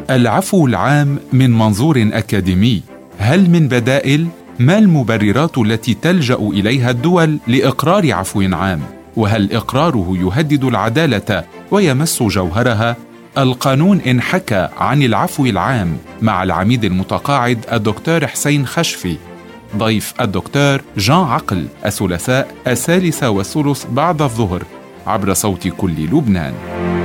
العفو العام من منظور أكاديمي، هل من بدائل؟ ما المبررات التي تلجأ إليها الدول لإقرار عفو عام؟ وهل إقراره يهدد العدالة ويمس جوهرها؟ القانون انحكى عن العفو العام مع العميد المتقاعد الدكتور حسين خشفي، ضيف الدكتور جان عقل، الثلاثاء 1:30 بعد الظهر عبر صوت كل لبنان.